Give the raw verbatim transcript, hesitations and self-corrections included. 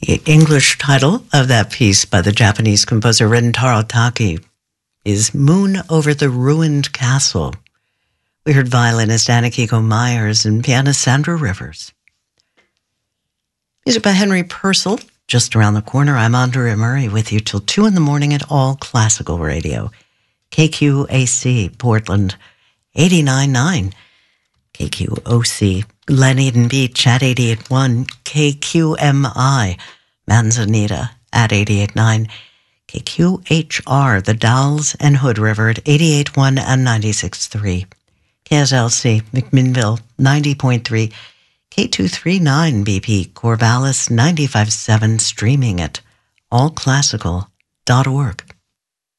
The English title of that piece by the Japanese composer Rentaro Taki is Moon Over the Ruined Castle. We heard violinist Anakiko Myers and pianist Sandra Rivers. Music by Henry Purcell. Just around the corner, I'm Andrea Murray with you till two in the morning at All Classical Radio. K Q A C, Portland, eighty-nine point nine. K Q O C, Glen Eden Beach at eighty-eight point one. K Q M I, Manzanita at eighty-eight point nine. K Q H R, The Dalles and Hood River at eighty-eight point one and ninety-six point three. K S L C, McMinnville, ninety point three. K two thirty-nine B P, Corvallis, ninety-five point seven, streaming at all classical dot org.